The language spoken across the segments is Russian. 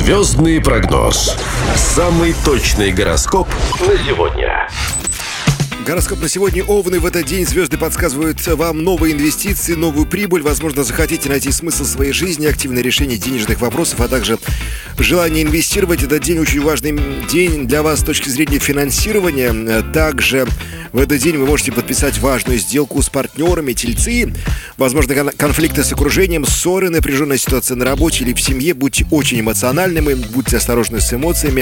Звездный прогноз. Самый точный гороскоп на сегодня. Гороскоп на сегодня. Овны. В этот день звезды подсказывают вам новые инвестиции, новую прибыль. Возможно, захотите найти смысл своей жизни, активное решение денежных вопросов, а также желание инвестировать. Этот день очень важный день для вас с точки зрения финансирования. Также в этот день вы можете подписать важную сделку с партнерами. Тельцы. Возможно, конфликты с окружением, ссоры, напряженная ситуация на работе или в семье. Будьте очень эмоциональными, будьте осторожны с эмоциями.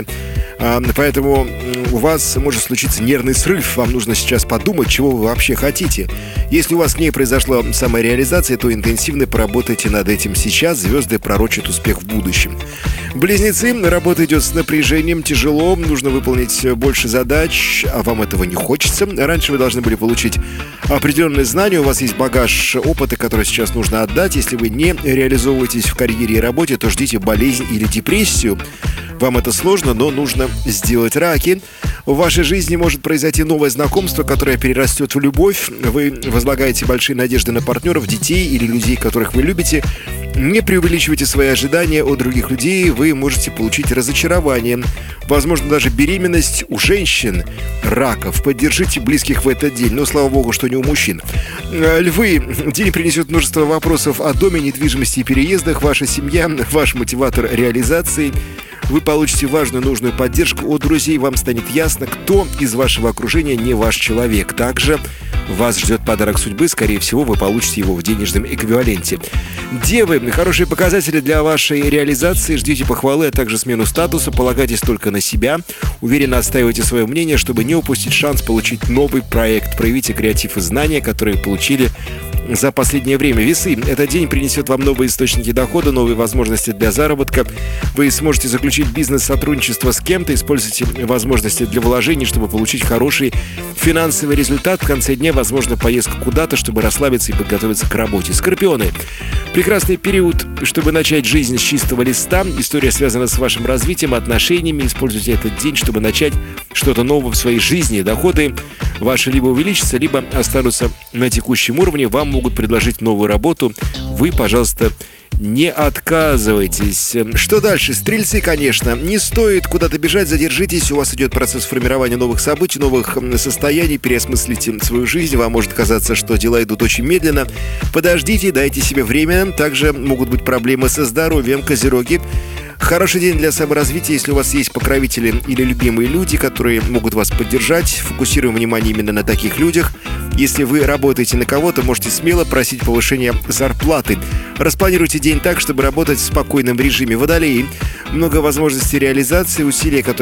Поэтому у вас может случиться нервный срыв. Вам нужно сейчас подумать, чего вы вообще хотите. Если у вас к ней произошла самореализация, то интенсивно поработайте над этим сейчас. Звезды пророчат успех в будущем. Близнецы. Работа идет с напряжением, тяжело. Нужно выполнить больше задач, а вам этого не хочется. Раньше вы должны были получить определенные знания. У вас есть багаж опыта, который сейчас нужно отдать. Если вы не реализовываетесь в карьере и работе, то ждите болезнь или депрессию. Вам это сложно, но нужно сделать. Раки. В вашей жизни может произойти новое знакомство, которое перерастет в любовь. Вы возлагаете большие надежды на партнеров, детей или людей, которых вы любите. Не преувеличивайте свои ожидания от других людей, вы можете получить разочарование. Возможно, даже беременность у женщин. Раков. Поддержите близких в этот день. Но, слава богу, что не у мужчин. Львы. День принесет множество вопросов о доме, недвижимости и переездах. Ваша семья, ваш мотиватор реализации. Вы получите важную, нужную поддержку от друзей. Вам станет ясно, кто из вашего окружения не ваш человек. Также вас ждет подарок судьбы. Скорее всего, вы получите его в денежном эквиваленте. Девы. Хорошие показатели для вашей реализации. Ждите похвалы, а также смену статуса. Полагайтесь только на себя. Уверенно отстаивайте свое мнение, чтобы не упустить шанс получить новый проект. Проявите креатив и знания, которые получили за последнее время. Весы. Этот день принесет вам новые источники дохода, новые возможности для заработка. Вы сможете заключить бизнес-сотрудничество с кем-то, используйте возможности для вложений, чтобы получить хороший финансовый результат. В конце дня, возможно, поездка куда-то, чтобы расслабиться и подготовиться к работе. Скорпионы. Прекрасный период, чтобы начать жизнь с чистого листа. История связана с вашим развитием, отношениями. Используйте этот день, чтобы начать что-то новое в своей жизни. Доходы ваши либо увеличатся, либо останутся на текущем уровне. Вам могут предложить новую работу. Вы, пожалуйста, не отказывайтесь. Что дальше? Стрельцы, конечно. Не стоит куда-то бежать, задержитесь. У вас идет процесс формирования новых событий, новых состояний. Переосмыслите свою жизнь. Вам может казаться, что дела идут очень медленно. Подождите, дайте себе время. Также могут быть проблемы со здоровьем. Козероги. Хороший день для саморазвития, если у вас есть покровители или любимые люди, которые могут вас поддержать. Фокусируем внимание именно на таких людях. Если вы работаете на кого-то, можете смело просить повышения зарплаты. Распланируйте день так, чтобы работать в спокойном режиме. Водолеи. Много возможностей реализации, усилия, которые